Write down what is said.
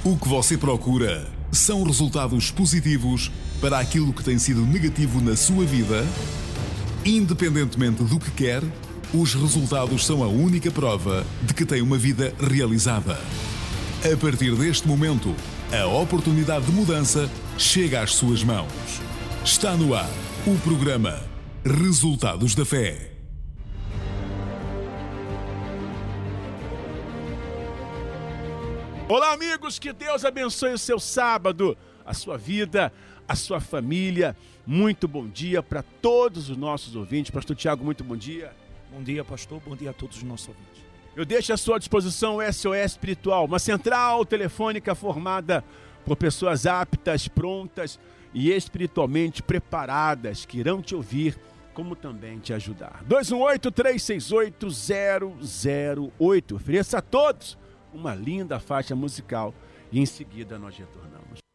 O que você procura são resultados positivos para aquilo que tem sido negativo na sua vida? Independentemente do que quer, os resultados são a única prova de que tem uma vida realizada. A partir deste momento, a oportunidade de mudança chega às suas mãos. Está no ar o programa Resultados da Fé. Olá, amigos, que Deus abençoe o seu sábado, a sua vida, a sua família. Muito bom dia para todos os nossos ouvintes. Pastor Tiago, muito bom dia. Bom dia, pastor. Bom dia a todos os nossos ouvintes. Eu deixo à sua disposição o SOS Espiritual, uma central telefônica formada por pessoas aptas, prontas e espiritualmente preparadas, que irão te ouvir, como também te ajudar. 218-368-008. Ofereça a todos uma linda faixa musical e em seguida nós retornamos.